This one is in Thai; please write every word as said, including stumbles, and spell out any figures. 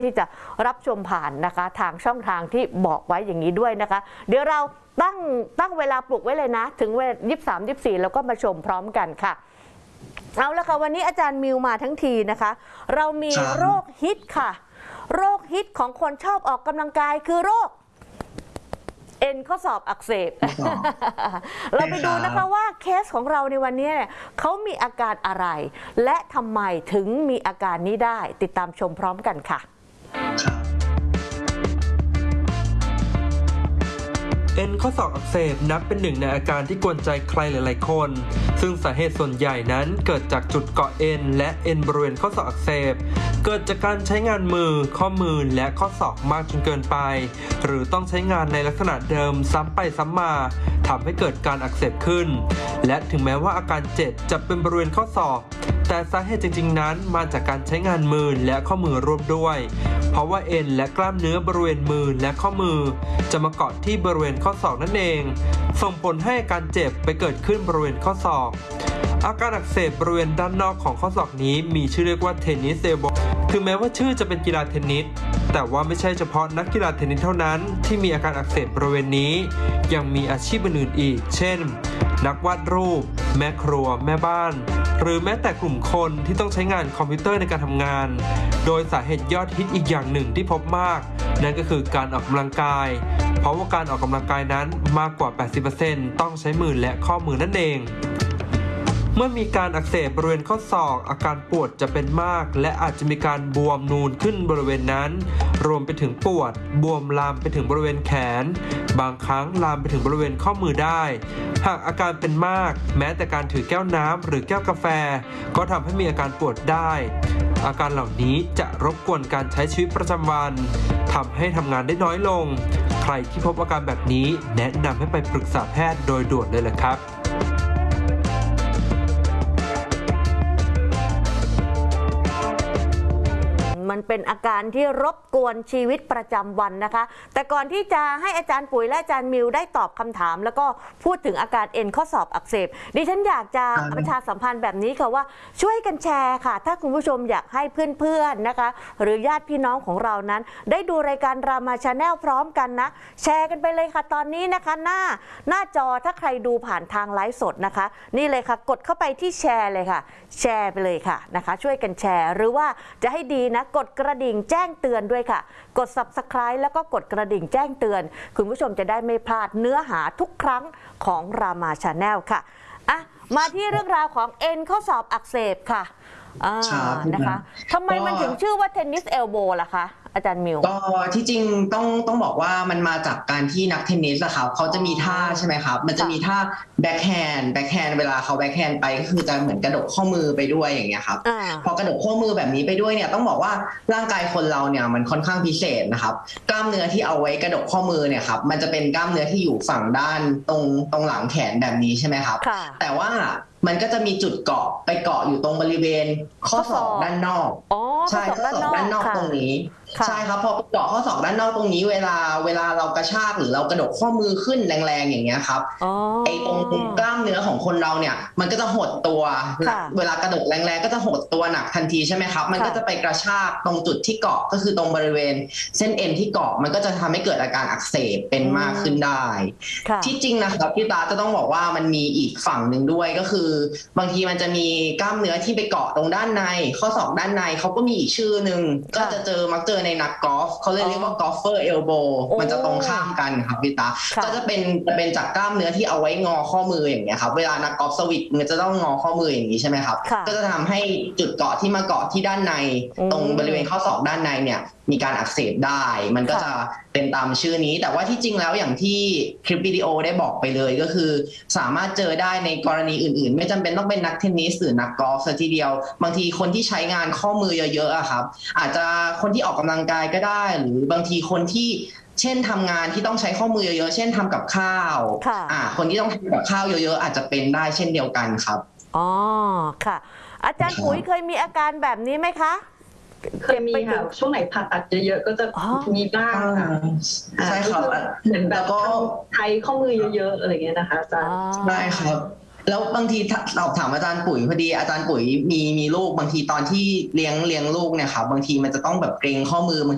ที่จะรับชมผ่านนะคะทางช่องทางที่บอกไว้อย่างนี้ด้วยนะคะเดี๋ยวเราตั้งตั้งเวลาปลุกไว้เลยนะถึงเวลายี่สิบสาม ยี่สิบสี่แล้วก็มาชมพร้อมกันค่ะเอาละค่ะวันนี้อาจารย์มิวมาทั้งทีนะคะเรามีโรคฮิตค่ะโรคฮิตของคนชอบออกกำลังกายคือโรคเอ็นข้อศอกอักเสบ เราไปดูนะคะว่าเคสของเราในวันนี้เขามีอาการอะไรและทำไมถึงมีอาการนี้ได้ติดตามชมพร้อมกันค่ะเอ็นข้อศอกอักเสบนับเป็นหนึ่งในอาการที่กวนใจใครหลายๆคนซึ่งสาเหตุส่วนใหญ่นั้นเกิดจากจุดเกาะเอ็นและเอ็นบริเวณข้อศอกอักเสบเกิดจากการใช้งานมือข้อมือและข้อศอกมากจนเกินไปหรือต้องใช้งานในลักษณะเดิมซ้ำไปซ้ำมาทำให้เกิดการอักเสบขึ้นและถึงแม้ว่าอาการเจ็บจะเป็นบริเวณข้อศอกแต่สาเหตุจริงๆนั้นมาจากการใช้งานมือและข้อมือร่วมด้วยเพราะว่าเอ็นและกล้ามเนื้อบริเวณมือและข้อมือจะมาเกาะที่บริเวณข้อศอกนั่นเองส่งผลให้อาการเจ็บไปเกิดขึ้นบริเวณข้อศอกอาการอักเสบบริเวณด้านนอกของข้อศอกนี้มีชื่อเรียกว่าเทนนิสเอลโบถึงแม้ว่าชื่อจะเป็นกีฬาเทนนิสแต่ว่าไม่ใช่เฉพาะนักกีฬาเทนนิสเท่านั้นที่มีอาการอักเสบบริเวณนี้ยังมีอาชีพอื่นๆอีกเช่นนักวาดรูปแม่ครัวแม่บ้านหรือแม้แต่กลุ่มคนที่ต้องใช้งานคอมพิวเตอร์ในการทำงานโดยสาเหตุยอดฮิตอีกอย่างหนึ่งที่พบมากนั่นก็คือการออกกำลังกายเพราะว่าการออกกำลังกายนั้นมากกว่า แปดสิบเปอร์เซ็นต์ ต้องใช้มือและข้อมือนั่นเองเมื่อมีการอักเสบบริเวณข้อศอกอาการปวดจะเป็นมากและอาจจะมีการบวมนูนขึ้นบริเวณนั้นรวมไปถึงปวดบวมลามไปถึงบริเวณแขนบางครั้งลามไปถึงบริเวณข้อมือได้หากอาการเป็นมากแม้แต่การถือแก้วน้ำหรือแก้วกาแฟก็ทำให้มีอาการปวดได้อาการเหล่านี้จะรบกวนการใช้ชีวิตประจำวันทำให้ทำงานได้น้อยลงใครที่พบอาการแบบนี้แนะนำให้ไปปรึกษาแพทย์โดยด่วนเลยแหละครับมันเป็นอาการที่รบกวนชีวิตประจำวันนะคะแต่ก่อนที่จะให้อาจารย์ปุ๋ยและอาจารย์มิวได้ตอบคำถามแล้วก็พูดถึงอาการเอ็นข้อศอกอักเสบดิฉันอยากจะประชาสัมพันธ์แบบนี้ค่ะว่าช่วยกันแชร์ค่ะถ้าคุณผู้ชมอยากให้เพื่อนๆนะคะหรือญาติพี่น้องของเรานั้นได้ดูรายการรามาชาแนลพร้อมกันนะแชร์กันไปเลยค่ะตอนนี้นะคะหน้าหน้าจอถ้าใครดูผ่านทางไลฟ์สดนะคะนี่เลยค่ะกดเข้าไปที่แชร์เลยค่ะแชร์ไปเลยค่ะนะคะช่วยกันแชร์หรือว่าจะให้ดีนะกดกระดิ่งแจ้งเตือนด้วยค่ะกด ซับสไครบ์ แล้วก็กดกระดิ่งแจ้งเตือนคุณผู้ชมจะได้ไม่พลาดเนื้อหาทุกครั้งของรามาชาแนลค่ะอ่ะมาที่เรื่องราวของเอ็นข้อศอกอักเสบค่ะอ่านะคะทำไมมันถึงชื่อว่าเทนนิสเอลโบล่ะคะอาจารย์มิวก็ที่จริงต้องต้องบอกว่ามันมาจากการที่นักเทนนิสอะครับเขาจะมีท่าใช่ไหมครับมันจะมีท่าแบ็คแฮนด์แบ็คแฮนด์เวลาเขาแบ็คแฮนด์ไปก็คือจะเหมือนกระดกข้อมือไปด้วยอย่างเงี้ยครับพอกระดกข้อมือแบบนี้ไปด้วยเนี่ยต้องบอกว่าร่างกายคนเราเนี่ยมันค่อนข้างพิเศษนะครับกล้ามเนื้อที่เอาไว้กระดกข้อมือเนี่ยครับมันจะเป็นกล้ามเนื้อที่อยู่ฝั่งด้านตรงตรงหลังแขนแบบนี้ใช่ไหมครับแต่ว่ามันก็จะมีจุดเกาะไปเกาะอยู่ตรงบริเวณข้อศอกด้านนอกใช่ข้อศอกด้านนอกตรงนี้ใช่ครับพอเกาะข้อศอกด้านนอกตรงนี้เวลาเวลาเรากระชากหรือเรากระดกข้อมือขึ้นแรงๆอย่างเงี้ยครับไอ้ตรงกล้ามเนื้อของคนเราเนี่ยมันก็จะหดตัวเวลากระดกแรงๆก็จะหดตัวหนักทันทีใช่ไหมครับมันก็จะไปกระชากตรงจุดที่เกาะก็คือตรงบริเวณเส้นเอ็นที่เกาะมันก็จะทำให้เกิดอาการอักเสบเป็นมากขึ้นได้ที่จริงนะครับพี่ตาจะต้องบอกว่ามันมีอีกฝั่งหนึ่งด้วยก็คือบางทีมันจะมีกล้ามเนื้อที่ไปเกาะตรงด้านในข้อศอกด้านในเขาก็มีอีกชื่อหนึ่งก็จะเจอมักเจอในนักกอล์ฟเขาเลยเรียกว่ากอล์ฟเฟอร์เอลโบมันจะตรงข้ามกันครับพี่ตาก็จะเป็นจะเป็นจากกล้ามเนื้อที่เอาไว้งอข้อมืออย่างเงี้ยครับเวลานักกอล์ฟสวิตมันจะต้องงอข้อมืออย่างนี้ใช่ไหมครับก็จะทำให้จุดเกาะที่มาเกาะที่ด้านในตรงบริเวณข้อศอกด้านในเนี่ยมีการอักเสบได้มันก็จะเป็นตามชื่อนี้แต่ว่าที่จริงแล้วอย่างที่คลิปวิดีโอได้บอกไปเลยก็คือสามารถเจอได้ในกรณีอื่นๆไม่จำเป็นต้องเป็นนักเทนนิสหรือนักกอล์ฟซะทีเดียวบางทีคนที่ใช้งานข้อมือเยอะๆอะครับอาจจะคนที่ออกกำลังกายก็ได้หรือบางทีคนที่เช่นทำงานที่ต้องใช้ข้อมือเยอะๆเช่นทำกับข้าวอ่าคนที่ต้องทำกับข้าวเยอะๆอาจจะเป็นได้เช่นเดียวกันครับอ๋อค่ะอาจารย์ปุ๋ยเคยมีอาการแบบนี้ไหมคะเคยมีค่ะช่วงไหนผ่าตัดเยอะๆก็จะมีบ้างค่ะใช่ครับเหมือนแบบก็ใช้ข้อมือเยอะๆอะไรเงี้ยนะคะอาจารย์ใช่ครับแล้วบางทีสอบถามอาจารย์ปุ๋ยพอดีอาจารย์ปุ๋ยมีมีลูกบางทีตอนที่เลี้ยงเลี้ยงลูกเนี่ยครับบางทีมันจะต้องแบบเกรงข้อมือบาง